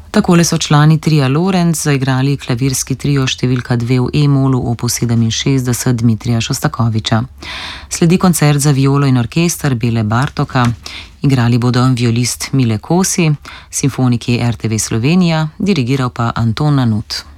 Takole so člani tria Lorenz zaigrali klavirski trio številka 2 v E-molu opus 67 Dmitrija Šostakoviča. Sledi koncert za violo in orkester Bele Bartoka. Igrali bodo violist Mile Kosi, simfoniki RTV Slovenija, dirigiral pa Anton Nanut.